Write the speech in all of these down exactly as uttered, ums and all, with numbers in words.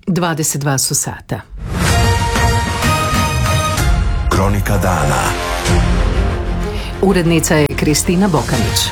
dvadeset dva su sata. Kronika dana. Urednica je Kristina Bokanić.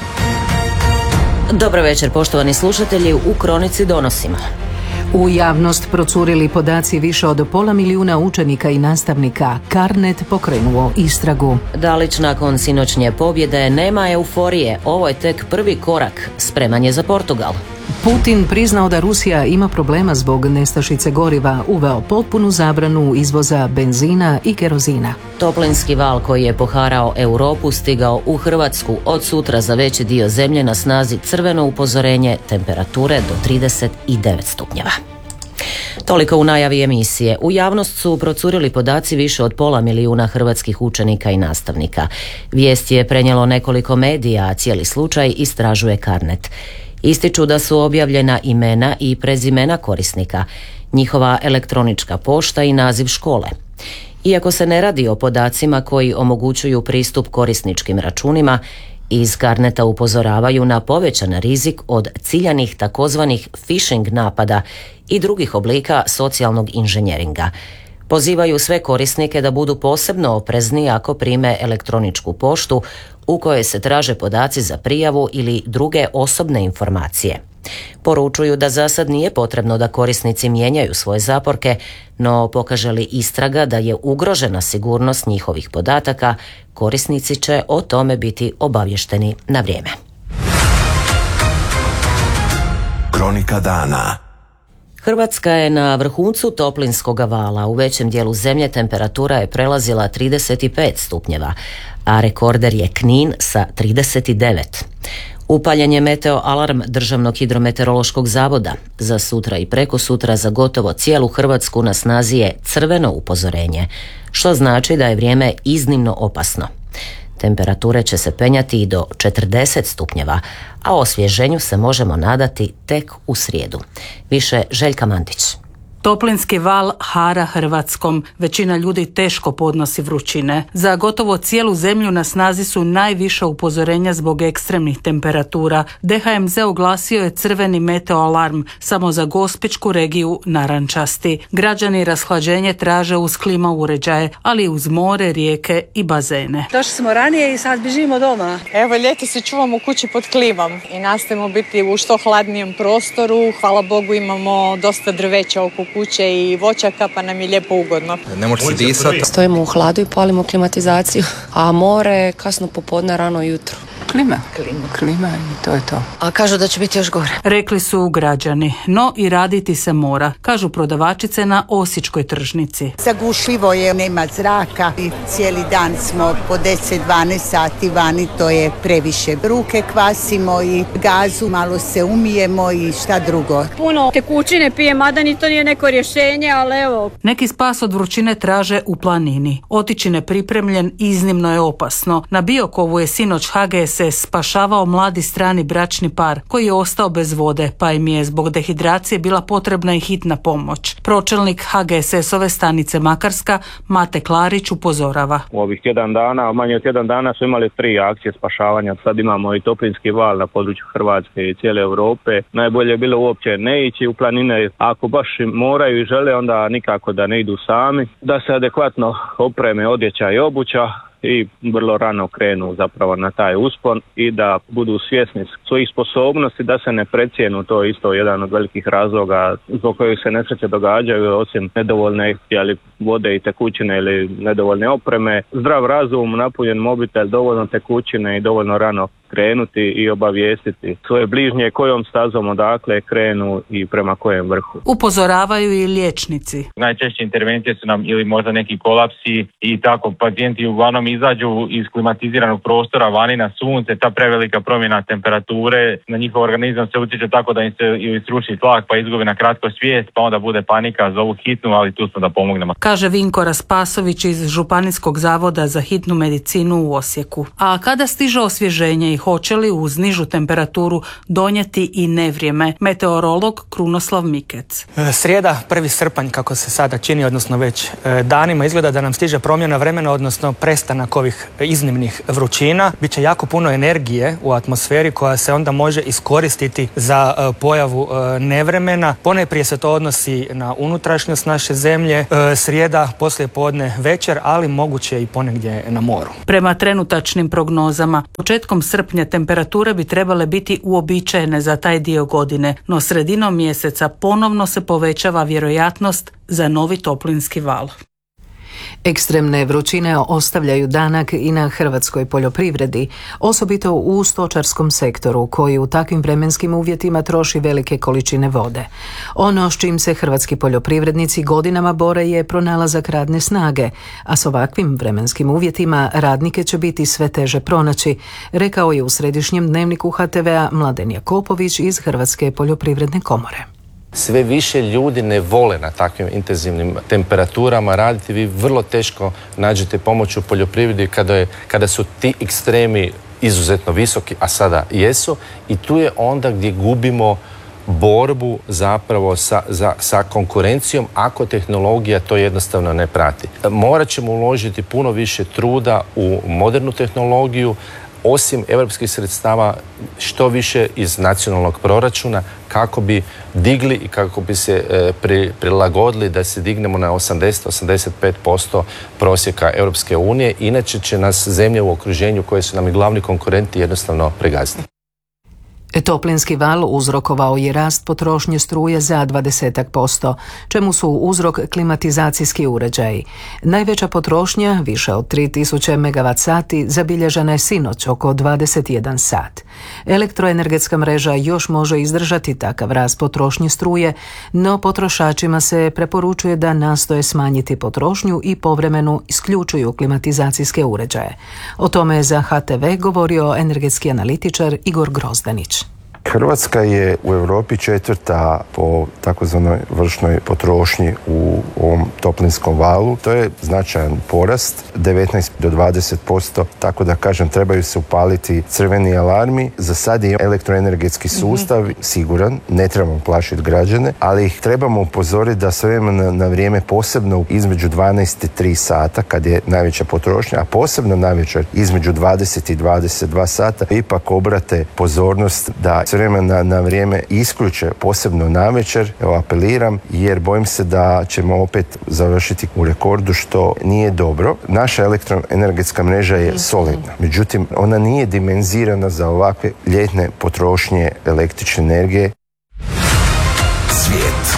Dobro večer, poštovani slušatelji, u Kronici donosimo. U javnost procurili podaci više od pola milijuna učenika i nastavnika. Carnet pokrenuo istragu. Dalić nakon sinoćnje pobjede nema euforije. Ovo je tek prvi korak. Spreman je za Portugal. Putin priznao da Rusija ima problema zbog nestašice goriva, uveo potpunu zabranu izvoza benzina i kerozina. Toplinski val koji je poharao Europu stigao u Hrvatsku. Od sutra za veći dio zemlje na snazi crveno upozorenje, temperature do trideset devet stupnjeva. Toliko u najavi emisije. U javnost su procurili podaci više od pola milijuna hrvatskih učenika i nastavnika. Vijest je prenijelo nekoliko medija, a cijeli slučaj istražuje Carnet. Ističu da su objavljena imena i prezimena korisnika, njihova elektronička pošta i naziv škole. Iako se ne radi o podacima koji omogućuju pristup korisničkim računima, iz Carneta upozoravaju na povećan rizik od ciljanih takozvanih phishing napada i drugih oblika socijalnog inženjeringa. Pozivaju sve korisnike da budu posebno oprezni ako prime elektroničku poštu u kojoj se traže podaci za prijavu ili druge osobne informacije. Poručuju da za sad nije potrebno da korisnici mijenjaju svoje zaporke, no pokaže li istraga da je ugrožena sigurnost njihovih podataka, korisnici će o tome biti obavješteni na vrijeme. Kronika dana. Hrvatska je na vrhuncu toplinskog vala. U većem dijelu zemlje temperatura je prelazila trideset pet stupnjeva, a rekorder je Knin sa trideset devet. Upaljen je meteo alarm Državnog hidrometeorološkog zavoda. Za sutra i prekosutra za gotovo cijelu Hrvatsku na snazi je crveno upozorenje, što znači da je vrijeme iznimno opasno. Temperature će se penjati i do četrdeset stupnjeva, a osvježenju se možemo nadati tek u srijedu. Više Željka Mandić. Toplinski val hara Hrvatskom. Većina ljudi teško podnosi vrućine. Za gotovo cijelu zemlju na snazi su najviša upozorenja zbog ekstremnih temperatura. D H M Z oglasio je crveni meteo alarm samo za Gospićku regiju narančasti. Građani rashlađenje traže uz klima uređaje, ali uz more, rijeke i bazene. Došli smo ranije i sad bježimo doma. Evo, ljeti se čuvamo u kući pod klimom i nastojimo biti u što hladnijem prostoru. Hvala Bogu imamo dosta drveća oko kuće i voćaka, pa nam je lijepo ugodno. Ne može se disati. Stojimo u hladu i palimo klimatizaciju, a more kasno popodne, rano jutro. Klima. Klima. Klima i to je to. A kažu da će biti još gore. Rekli su građani, no i raditi se mora, kažu prodavačice na Osječkoj tržnici. Zagušljivo je, nema zraka i cijeli dan smo po deset do dvanaest sati vani, to je previše. Ruke kvasimo i gazu, malo se umijemo i šta drugo. Puno tekućine pije, mada ni to nije neko rješenje, ali evo. Neki spas od vrućine traže u planini. Otići nepripremljen iznimno je opasno. Na Biokovu je sinoć H G S spašavao mladi strani bračni par koji je ostao bez vode, pa im je zbog dehidracije bila potrebna i hitna pomoć. Pročelnik H G S S-ove stanice Makarska, Mate Klarić, upozorava. U ovih tjedan dana, manje od tjedan dana su imali tri akcije spašavanja. Sad imamo i toplinski val na području Hrvatske i cijele Europe. Najbolje je bilo uopće ne ići u planine. Ako baš moraju i žele, onda nikako da ne idu sami. Da se adekvatno opreme odjeća i obuća i vrlo rano krenu zapravo na taj uspon i da budu svjesni svojih sposobnosti, da se ne precijenu. To je isto jedan od velikih razloga zbog kojih se nesreće događaju, osim nedovoljne ali vode i tekućine ili nedovoljne opreme. Zdrav razum, napunjen mobitel, dovoljno tekućine i dovoljno rano krenuti i obavijestiti svoje bližnje kojom stazom odakle krenu i prema kojem vrhu. Upozoravaju i liječnici. Najčešće intervencije su nam ili možda neki kolapsi i tako pacijenti uglavnom izađu iz klimatiziranog prostora vani na sunce, ta prevelika promjena temperature na njihov organizam se utječe tako da im se ili sruši tlak pa izgubi na kratko svijest, pa onda bude panika, zovu hitnu, ali tu smo da pomognemo. kaže Vinko Raspasović iz Županijskog zavoda za hitnu medicinu u Osijeku. A kada stiže osvježenje i hoće li uz nižu temperaturu donijeti i nevrijeme? Meteorolog Krunoslav Mikec. Srijeda, prvi srpanj, kako se sada čini, odnosno već danima, izgleda da nam stiže promjena vremena, odnosno prestanak ovih iznimnih vrućina. Biće jako puno energije u atmosferi koja se onda može iskoristiti za pojavu nevremena. Ponajprije se to odnosi na unutrašnjost naše zemlje, srijeda, poslije podne, večer, ali moguće i ponegdje na moru. Prema trenutačnim prognozama, početkom srpnja temperature bi trebale biti uobičajene za taj dio godine, no sredinom mjeseca ponovno se povećava vjerojatnost za novi toplinski val. Ekstremne vrućine ostavljaju danak i na hrvatskoj poljoprivredi, osobito u stočarskom sektoru koji u takvim vremenskim uvjetima troši velike količine vode. Ono s čim se hrvatski poljoprivrednici godinama bore je pronalazak radne snage, a s ovakvim vremenskim uvjetima radnike će biti sve teže pronaći, rekao je u središnjem dnevniku ha te vea Mladen Jakopović iz Hrvatske poljoprivredne komore. Sve više ljudi ne vole na takvim intenzivnim temperaturama raditi. Vi vrlo teško nađete pomoć u poljoprivredi kada, je, kada su ti ekstremi izuzetno visoki, a sada jesu. I tu je onda gdje gubimo borbu zapravo sa, za, sa konkurencijom ako tehnologija to jednostavno ne prati. Morat ćemo uložiti puno više truda u modernu tehnologiju, osim europskih sredstava što više iz nacionalnog proračuna kako bi digli i kako bi se e, pri, prilagodili da se dignemo na osamdeset do osamdeset pet posto prosjeka Europske unije, inače će nas zemlje u okruženju koje su nam i glavni konkurenti jednostavno pregaziti. Toplinski val uzrokovao je rast potrošnje struje za dvadeset posto, čemu su uzrok klimatizacijski uređaji. Najveća potrošnja, više od tri tisuće megavat sati, zabilježena je sinoć oko dvadeset jedan sat. Elektroenergetska mreža još može izdržati takav rast potrošnje struje, no potrošačima se preporučuje da nastoje smanjiti potrošnju i povremeno isključuju klimatizacijske uređaje. O tome je za ha te ve govorio energetski analitičar Igor Grozdanić. Hrvatska je u Europi četvrta po takozvanoj vršnoj potrošnji u ovom toplinskom valu. To je značajan porast, devetnaest do dvadeset posto, tako da kažem trebaju se upaliti crveni alarmi. Za sad je elektroenergetski sustav mm-hmm. siguran, ne trebamo plašiti građane, ali ih trebamo upozoriti da s vremena na vrijeme, posebno između dvanaest i tri sata, kad je najveća potrošnja, a posebno najveća između dvadeset i dvadeset dva sata, ipak obrate pozornost da s vremena na vrijeme isključe, posebno navečer. Evo, apeliram, jer bojim se da ćemo opet završiti u rekordu, što nije dobro. Naša elektroenergetska mreža je solidna, međutim ona nije dimenzirana za ovakve ljetne potrošnje električne energije. Svijet.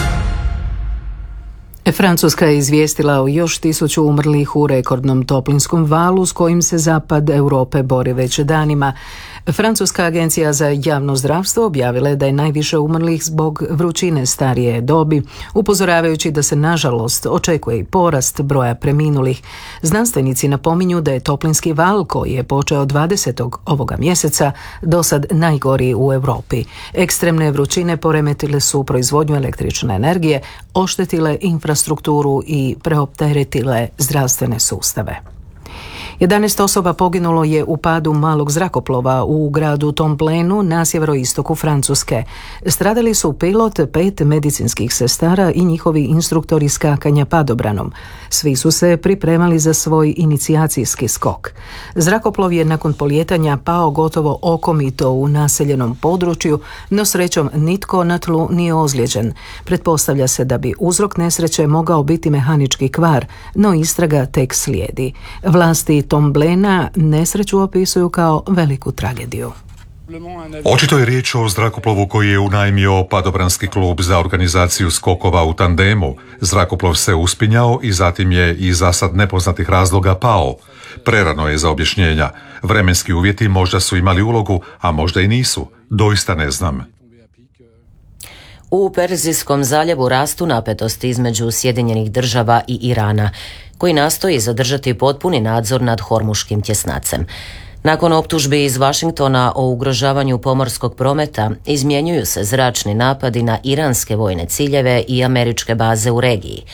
Francuska je izvijestila o još tisuću umrlih u rekordnom toplinskom valu s kojim se zapad Europe bori već danima. Francuska agencija za javno zdravstvo objavila je da je najviše umrlih zbog vrućine starije dobi, upozoravajući da se nažalost očekuje i porast broja preminulih. Znanstvenici napominju da je toplinski val koji je počeo dvadesetog ovoga mjeseca dosad najgoriji u Europi. Ekstremne vrućine poremetile su proizvodnju električne energije, oštetile infrastrukturu i preopteretile zdravstvene sustave. jedanaest osoba poginulo je u padu malog zrakoplova u gradu Tomblainu na sjeveroistoku Francuske. Stradali su pilot, pet medicinskih sestara i njihovi instruktori skakanja padobranom. Svi su se pripremali za svoj inicijacijski skok. Zrakoplov je nakon polijetanja pao gotovo okomito u naseljenom području, no srećom nitko na tlu nije ozlijeđen. Pretpostavlja se da bi uzrok nesreće mogao biti mehanički kvar, no istraga tek slijedi. Vlasti Tomblaina nesreću opisuju kao veliku tragediju. Očito je riječ o zrakoplovu koji je unajmio padobranski klub za organizaciju skokova u tandemu. Zrakoplov se uspinjao i zatim je iz zasad nepoznatih razloga pao. Prerano je za objašnjenja. Vremenski uvjeti možda su imali ulogu, a možda i nisu. Doista ne znam. U Perzijskom zaljevu rastu napetosti između Sjedinjenih država i Irana, koji nastoji zadržati potpuni nadzor nad Hormuškim tjesnacem. Nakon optužbi iz Washingtona o ugrožavanju pomorskog prometa, izmjenjuju se zračni napadi na iranske vojne ciljeve i američke baze u regiji.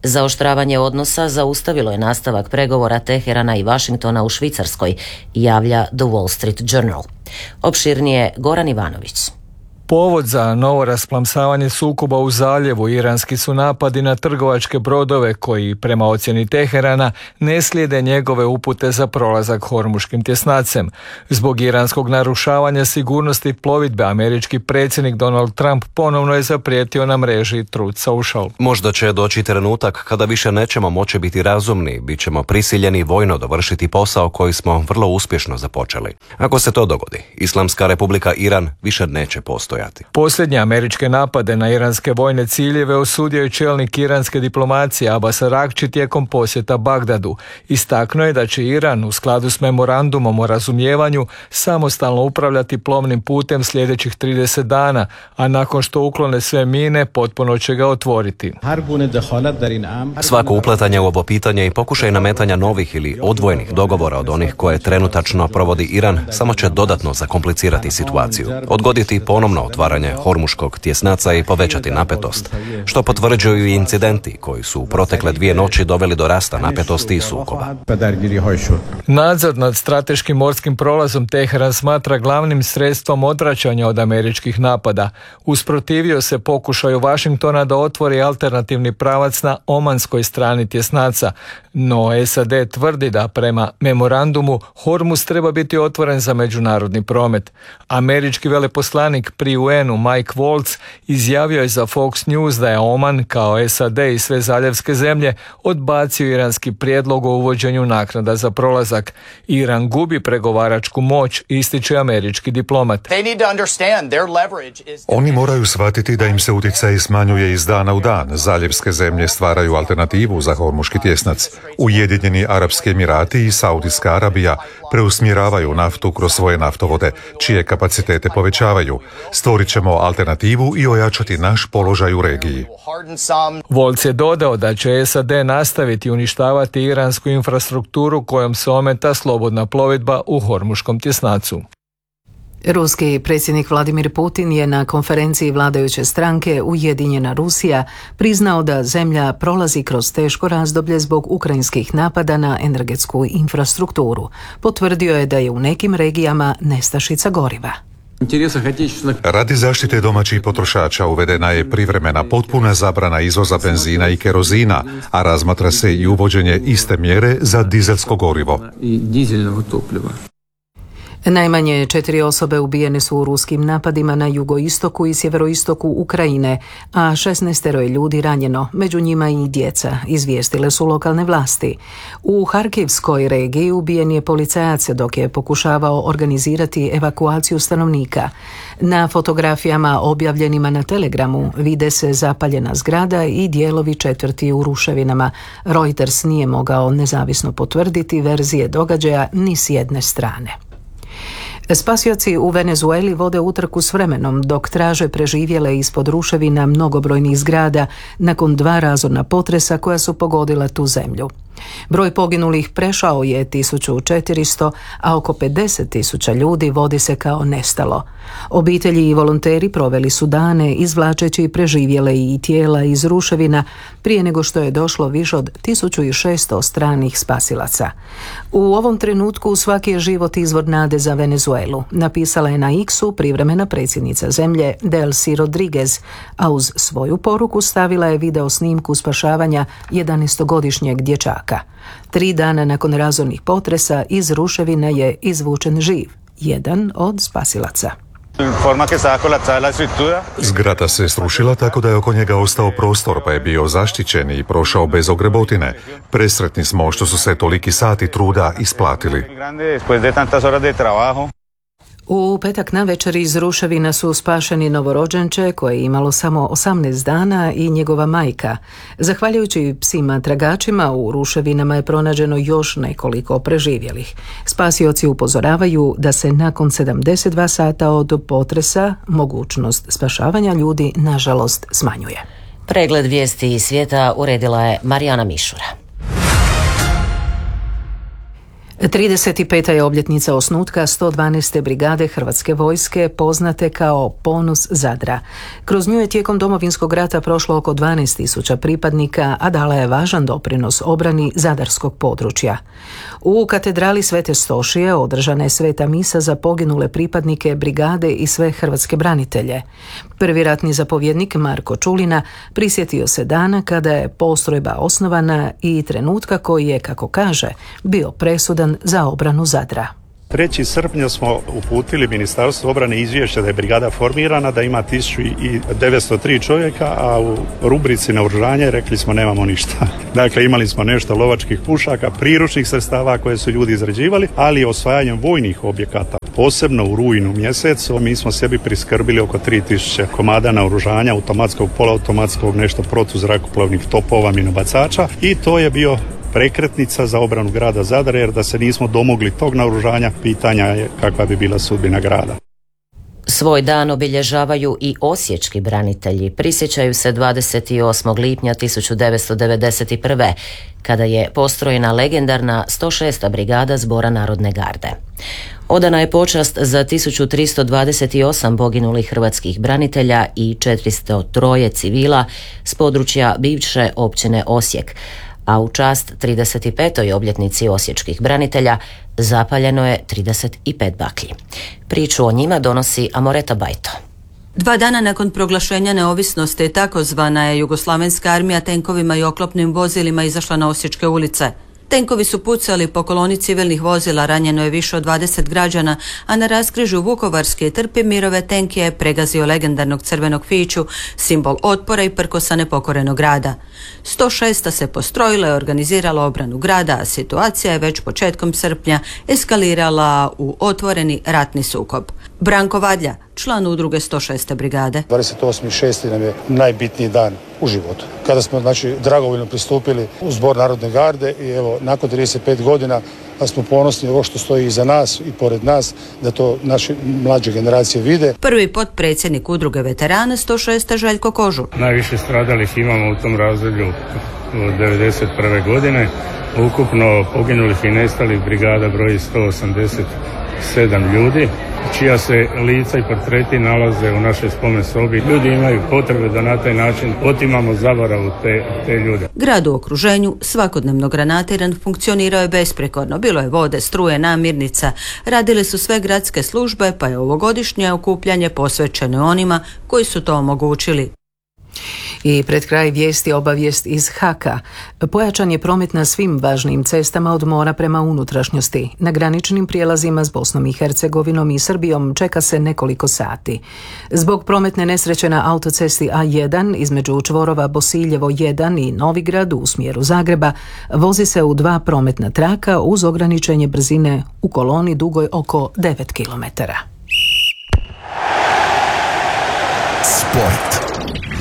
Zaoštravanje odnosa zaustavilo je nastavak pregovora Teherana i Washingtona u Švicarskoj, javlja The Wall Street Journal. Opširnije Goran Ivanović. Povod za novo rasplamsavanje sukoba u zaljevu iranski su napadi na trgovačke brodove koji, prema ocjeni Teherana, ne slijede njegove upute za prolazak Hormuškim tjesnacem. Zbog iranskog narušavanja sigurnosti plovidbe, američki predsjednik Donald Trump ponovno je zaprijetio na mreži Truth Social. Možda će doći trenutak kada više nećemo moći biti razumni, bit ćemo prisiljeni vojno dovršiti posao koji smo vrlo uspješno započeli. Ako se to dogodi, Islamska republika Iran više neće postojati. Posljednje američke napade na iranske vojne ciljeve osudio je čelnik iranske diplomacije Abbas Araghči tijekom posjeta Bagdadu. Istaknuo je da će Iran u skladu s memorandumom o razumijevanju samostalno upravljati plovnim putem sljedećih trideset dana, a nakon što uklone sve mine, potpuno će ga otvoriti. Svako upletanje u ovo pitanje i pokušaj nametanja novih ili odvojenih dogovora od onih koje trenutačno provodi Iran samo će dodatno zakomplicirati situaciju, odgoditi ponovno otvaranje Hormuškog tjesnaca i povećati napetost, što potvrđuju i incidenti koji su u protekle dvije noći doveli do rasta napetosti i sukoba. Nadzor nad strateškim morskim prolazom Teheran smatra glavnim sredstvom odvraćanja od američkih napada. Usprotivio se pokušaju Washingtona da otvori alternativni pravac na omanskoj strani tjesnaca, no S A D tvrdi da prema memorandumu Hormuz treba biti otvoren za međunarodni promet. Američki veleposlanik pri U N-u Mike Waltz izjavio je za Fox News da je Oman, kao S A D i sve zaljevske zemlje, odbacio iranski prijedlog o uvođenju naknada za prolazak. Iran gubi pregovaračku moć, ističe američki diplomat. Oni moraju shvatiti da im se utjecaj smanjuje iz dana u dan. Zaljevske zemlje stvaraju alternativu za Hormuški tjesnac. Ujedinjeni Arapski Emirati i Saudijska Arabija preusmjeravaju naftu kroz svoje naftovode, čije kapacitete povećavaju. Stvorit ćemo alternativu i ojačati naš položaj u regiji. Volc je dodao da će S A D nastaviti uništavati iransku infrastrukturu kojom se ometa slobodna plovidba u Hormuškom tjesnacu. Ruski predsjednik Vladimir Putin je na konferenciji vladajuće stranke Ujedinjena Rusija priznao da zemlja prolazi kroz teško razdoblje zbog ukrajinskih napada na energetsku infrastrukturu. Potvrdio je da je u nekim regijama nestašica goriva. Radi zaštite domaćih potrošača uvedena je privremena potpuna zabrana izvoza benzina i kerozina, a razmatra se i uvođenje iste mjere za dizelsko gorivo. Najmanje četiri osobe ubijene su u ruskim napadima na jugoistoku i sjeveroistoku Ukrajine, a šesnaestero je ljudi ranjeno, među njima i djeca, izvijestile su lokalne vlasti. U Harkivskoj regiji ubijen je policajac dok je pokušavao organizirati evakuaciju stanovnika. Na fotografijama objavljenima na Telegramu vide se zapaljena zgrada i dijelovi četvrti u ruševinama. Reuters nije mogao nezavisno potvrditi verzije događaja ni s jedne strane. Spasioci u Venezueli vode utrku s vremenom dok traže preživjele ispod ruševina mnogobrojnih zgrada nakon dva razorna potresa koja su pogodila tu zemlju. Broj poginulih prešao je tisuću četiristo, a oko pedeset tisuća ljudi vodi se kao nestalo. Obitelji i volonteri proveli su dane izvlačeći preživjele i tijela iz ruševina prije nego što je došlo više od tisuću šesto stranih spasilaca. U ovom trenutku svaki je život izvor nade za Venezuelu, napisala je na X-u privremena predsjednica zemlje Delcy Rodriguez, a uz svoju poruku stavila je video snimku spašavanja jedanaestogodišnjeg dječaka. Tri dana nakon razornih potresa iz ruševina je izvučen živ, jedan od spasilaca. Zgrada se srušila tako da je oko njega ostao prostor, pa je bio zaštićen i prošao bez ogrebotine. Presretni smo što su se toliki sati truda isplatili. U petak navečer iz ruševina su spašeni novorođenče koje je imalo samo osamnaest dana i njegova majka. Zahvaljujući psima tragačima u ruševinama je pronađeno još nekoliko preživjelih. Spasioci upozoravaju da se nakon sedamdeset dva sata od potresa mogućnost spašavanja ljudi nažalost smanjuje. Pregled vijesti iz svijeta uredila je Marijana Mišura. trideset peta je obljetnica osnutka sto dvanaeste brigade Hrvatske vojske, poznate kao Ponos Zadra. Kroz nju je tijekom Domovinskog rata prošlo oko dvanaest tisuća pripadnika, a dala je važan doprinos obrani zadarskog područja. U katedrali Svete Stošije održana je sveta misa za poginule pripadnike brigade i sve hrvatske branitelje. Prvi ratni zapovjednik Marko Čulina prisjetio se dana kada je postrojba osnovana i trenutka koji je, kako kaže, bio presudan za obranu Zadra. trećeg srpnja smo uputili Ministarstvu obrane izvješće da je brigada formirana, da ima tisuću devetsto tri čovjeka, a u rubrici naoružanje rekli smo nemamo ništa. Dakle, imali smo nešto lovačkih pušaka, priručnih sredstava koje su ljudi izrađivali, ali osvajanjem vojnih objekata, posebno u rujnu mjesecu, mi smo sebi priskrbili oko tri tisuće komada naoružanja, automatskog, poluautomatskog, nešto protuzrakoplovnih topova, minobacača, i to je bio prekretnica za obranu grada Zadra, jer da se nismo domogli tog naoružanja, pitanja je kakva bi bila sudbina grada. Svoj dan obilježavaju i osječki branitelji. Prisjećaju se dvadeset osmog lipnja tisuću devetsto devedeset prve. kada je postrojena legendarna sto šesta brigada Zbora Narodne garde. Odana je počast za tisuću tristo dvadeset osam poginulih hrvatskih branitelja i četiristo tri civila s područja bivše općine Osijek, a u čast trideset petoj obljetnici osječkih branitelja zapaljeno je trideset pet baklji. Priču o njima donosi Amoreta Bajto. Dva dana nakon proglašenja neovisnosti takozvana je jugoslavenska armija tenkovima i oklopnim vozilima izašla na osječke ulice. Tenkovi su pucali po koloni civilnih vozila, ranjeno je više od dvadeset građana, a na raskrižju Vukovarske i Trpimirove tenk je pregazio legendarnog crvenog fiću, simbol otpora i prkosa nepokorenog grada. sto šesta se postrojila i organizirala obranu grada, a situacija je već početkom srpnja eskalirala u otvoreni ratni sukob. Branko Vadlja, član udruge sto šeste brigade. dvadeset osmi šesti nam je najbitniji dan u životu. Kada smo znači dragovoljno pristupili u Zbor Narodne garde i evo nakon trideset pet godina da smo ponosni ovo što stoji iza nas i pored nas, da to naše mlađe generacije vide. Prvi potpredsjednik udruge veterana sto šeste Željko Kožul. Najviše stradalih imamo u tom razdoblju od devedeset prve godine. Ukupno poginulih i nestalih brigada broji sto osamdeset sedam ljudi, čija se lica i portreti nalaze u našoj spomen sobi. Ljudi imaju potrebe da na taj način otimamo zaboravu te, te ljude. Grad u okruženju, svakodnevno granatiran, funkcionirao je besprekorno. Bilo je vode, struje, namirnica. Radile su sve gradske službe, pa je ovogodišnje okupljanje posvećeno onima koji su to omogućili. I pred kraj vijesti obavijest iz Haka. Pojačan je promet na svim važnim cestama od mora prema unutrašnjosti. Na graničnim prijelazima s Bosnom i Hercegovinom i Srbijom čeka se nekoliko sati. Zbog prometne nesreće na autocesti A jedan između čvorova Bosiljevo jedan i Novigrad u smjeru Zagreba vozi se u dva prometna traka uz ograničenje brzine u koloni dugoj oko devet kilometara. Sport.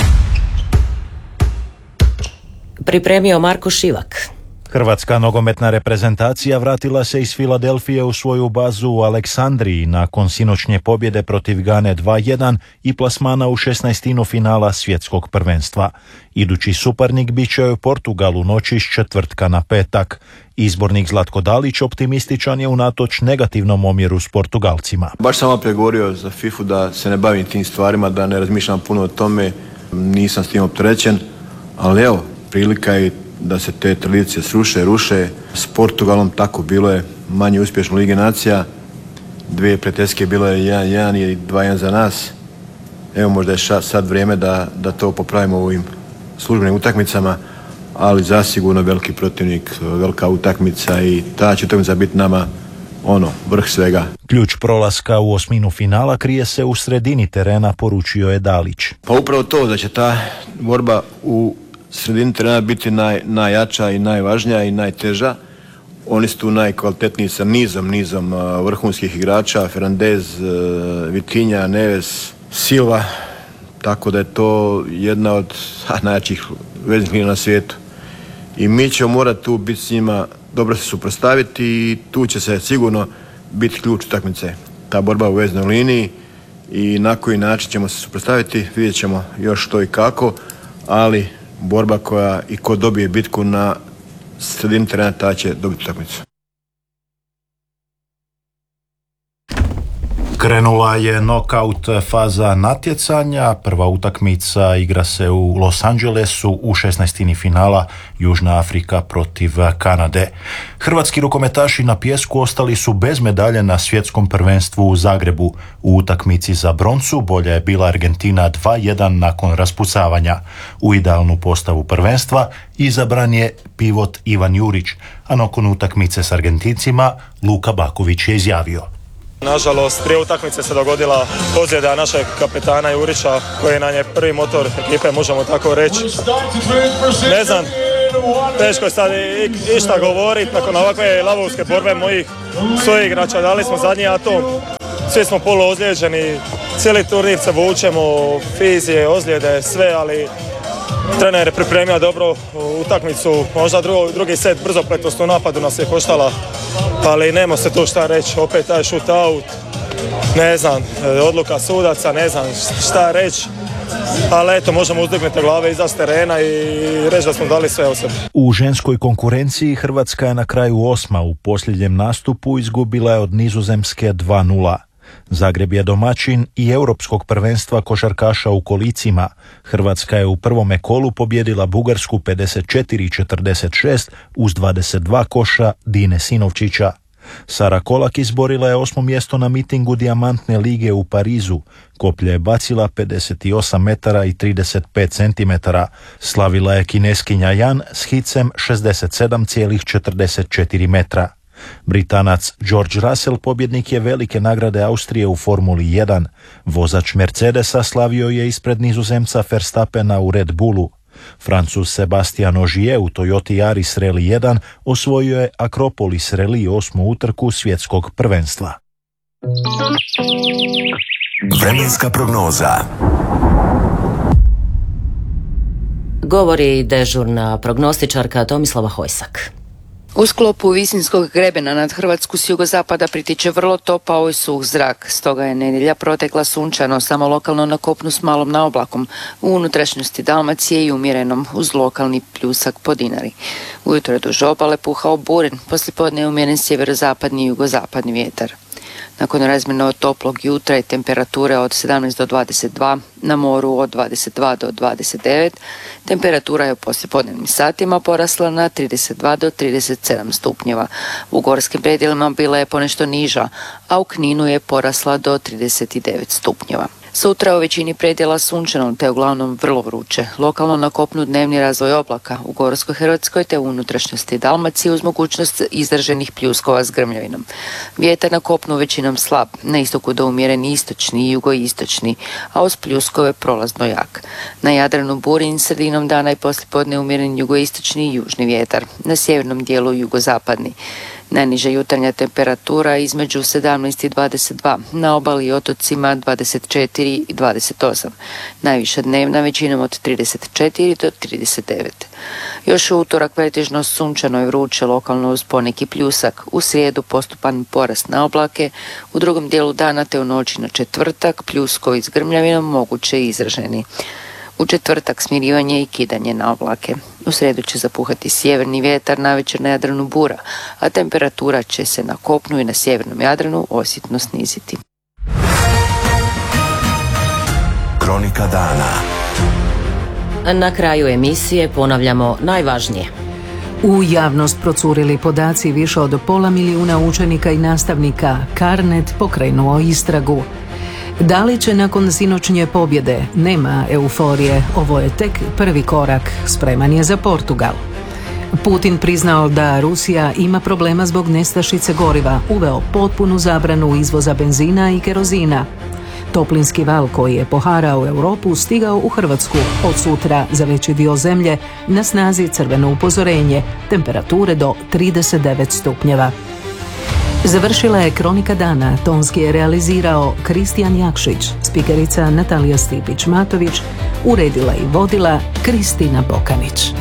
Pripremio Marko Šivak. Hrvatska nogometna reprezentacija vratila se iz Filadelfije u svoju bazu u Aleksandriji nakon sinoćnje pobjede protiv Gane dva jedan i plasmana u šesnaestinu finala svjetskog prvenstva. Idući suparnik bit će u Portugalu noći s četvrtka na petak. Izbornik Zlatko Dalić optimističan je unatoč negativnom omjeru s Portugalcima. Baš sam opet govorio za fifu da se ne bavim tim stvarima, da ne razmišljam puno o tome, nisam s tim opterećen, ali evo, prilika je da se te tradicije sruše, ruše. S Portugalom tako bilo je manje uspješno Lige nacija. Dvije prijateljske bilo je jedan jedan i dva jedan za nas. Evo možda je sad vrijeme da, da to popravimo u ovim službenim utakmicama, ali zasigurno veliki protivnik, velika utakmica i ta će utakmica biti nama ono, vrh svega. Ključ prolaska u osminu finala krije se u sredini terena, poručio je Dalić. Pa upravo to da će ta borba u sredini terena biti naj, najjača i najvažnija i najteža. Oni su tu najkvalitetniji sa nizom, nizom uh, vrhunskih igrača, Fernandez, uh, Vitinha, Neves, Silva, tako da je to jedna od ha, najjačih veznih linija na svijetu. I mi ćemo morati tu biti s njima, dobro se suprotstaviti i tu će se sigurno biti ključ utakmice. Ta borba u veznoj liniji i na koji način ćemo se suprotstaviti, vidjet ćemo još što i kako, ali borba koja i ko dobije bitku na sredini terena, ta će dobiti utakmicu. Krenula je knockout faza natjecanja. Prva utakmica igra se u Los Angelesu u šesnaestini finala Južna Afrika protiv Kanade. Hrvatski rukometaši na pijesku ostali su bez medalje na svjetskom prvenstvu u Zagrebu. U utakmici za broncu bolja je bila Argentina dva jedan nakon raspucavanja. U idealnu postavu prvenstva izabran je pivot Ivan Jurić, a nakon utakmice s Argentincima Luka Baković je izjavio: Nažalost, prije utakmice se dogodila ozljeda našeg kapetana Jurića, koji nam je prvi motor ekipe, možemo tako reći. Ne znam, teško je sad išta govoriti nakon ovakve lavovske borbe mojih suigrača. Dali smo zadnji atom, svi smo polu ozlijeđeni, cijeli turnir se vučemo, fizije, ozljede, sve, ali trener je pripremio dobro utakmicu, možda drugi, drugi set brzopletost u napadu nas je koštala, ali nema se to šta reći, opet taj shootout, ne znam, odluka sudaca, ne znam šta reći, ali eto, možemo uzdignuti glave iza terena i reći da smo dali sve o sebi. U ženskoj konkurenciji Hrvatska je na kraju osma, u posljednjem nastupu izgubila je od Nizozemske dva nula. Zagreb je domaćin i europskog prvenstva košarkaša u kolicima. Hrvatska je u prvome kolu pobjedila Bugarsku pedeset četiri četrdeset šest uz dvadeset dva koša Dine Sinovčića. Sara Kolak izborila je osmo mjesto na mitingu Dijamantne lige u Parizu. Koplje je bacila pedeset osam metara i trideset pet centimetara. Slavila je Kineskinja Jan s hicem šezdeset sedam zarez četrdeset četiri metra. Britanac George Russell pobjednik je velike nagrade Austrije u Formuli jedan. Vozač Mercedesa slavio je ispred Nizozemca Verstappena u Red Bullu. Francuz Sebastian Ogier u Toyota Yaris Rally jedan osvojio je Akropolis Rally osmu utrku svjetskog prvenstva. Vremenska prognoza. Govori dežurna prognostičarka Tomislava Hojsak. U sklopu visinskog grebena nad Hrvatsku s jugozapada pritiče vrlo topao i suh zrak, stoga je nedjelja protekla sunčano, samo lokalno na kopnu s malom naoblakom, u unutrašnjosti Dalmacije i umjerenom uz lokalni pljusak po Dinari. Ujutro je duž obale puhao buren, poslijepodne je umjeren sjeverozapadni i jugozapadni vjetar. Nakon razmjerno toplog jutra i temperature od sedamnaest do dvadeset dva, na moru od dvadeset dva do dvadeset devet, temperatura je u poslijepodnevnim satima porasla na trideset dva do trideset sedam stupnjeva. U gorskim predjelima bila je ponešto niža, a u Kninu je porasla do trideset devet stupnjeva. Sutra u većini predjela sunčano te uglavnom vrlo vruće. Lokalno na kopnu dnevni razvoj oblaka, u Gorskoj Hrvatskoj te u unutrašnjosti Dalmacije uz mogućnost izraženih pljuskova s grmljavinom. Vjetar na kopnu većinom slab, na istoku do umjeren istočni i jugoistočni, a uz pljuskove prolazno jak. Na Jadranu burin sredinom dana i poslijepodne umjeren jugoistočni i južni vjetar, na sjevernom dijelu jugozapadni. Najniža jutarnja temperatura između sedamnaest i dvadeset dva, na obali i otocima dvadeset četiri i dvadeset osam. Najviša dnevna većinom od trideset četiri do trideset devet. Još u utorak pretežno sunčano i vruće, lokalno uz poneki pljusak. U srijedu postupan porast na oblake, u drugom dijelu dana te u noći na četvrtak pljuskovi s grmljavinom moguće i izraženi. U četvrtak smirivanje i kidanje na oblake. U srijedu će zapuhati sjeverni vjetar, navečer na Jadranu bura, a temperatura će se na kopnu i na sjevernom Jadranu osjetno sniziti. Kronika dana. Na kraju emisije ponavljamo najvažnije. U javnost procurili podaci više od pola milijuna učenika i nastavnika. Carnet pokrenuo istragu. Da li će nakon sinoćnje pobjede? Nema euforije, ovo je tek prvi korak, spreman je za Portugal. Putin priznao da Rusija ima problema zbog nestašice goriva, uveo potpunu zabranu izvoza benzina i kerozina. Toplinski val koji je poharao Europu stigao u Hrvatsku. Od sutra za veći dio zemlje na snazi crveno upozorenje, temperature do trideset devet stupnjeva. Završila je Kronika dana, tonski je realizirao Kristijan Jakšić, spikerica Natalija Stipić-Matović, uredila i vodila Kristina Bokanić.